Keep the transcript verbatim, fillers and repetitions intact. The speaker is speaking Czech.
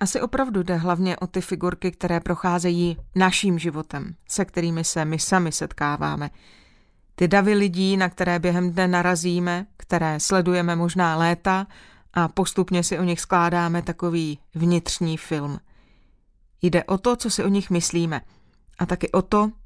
asi opravdu jde hlavně o ty figurky, které procházejí naším životem, se kterými se my sami setkáváme. Ty davy lidí, na které během dne narazíme, které sledujeme možná léta a postupně si o nich skládáme takový vnitřní film. Jde o to, co si o nich myslíme, a taky o to,